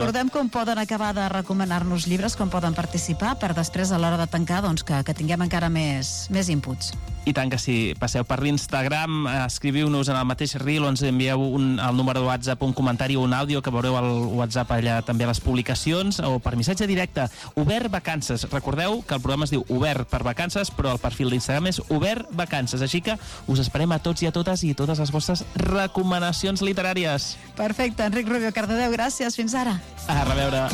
Recordem com poden acabar de recomanar-nos llibres, com poden participar, per després, a l'hora de tancar, doncs, que tinguem encara més inputs. I tant que sí. Passeu per l'Instagram, escriviu-nos en el mateix reel o ens envieu al número de WhatsApp un comentari o un àudio, que veureu al WhatsApp allà també a les publicacions, o per missatge directe. Obert Vacances. Recordeu que el programa es diu Obert per Vacances, però el perfil d'Instagram és Obert Vacances. Així que us esperem a tots i a totes i totes les vostres recomanacions literàries. Perfecte. Enric Rubio, Cardedeu, gràcies. Fins ara. A reveure.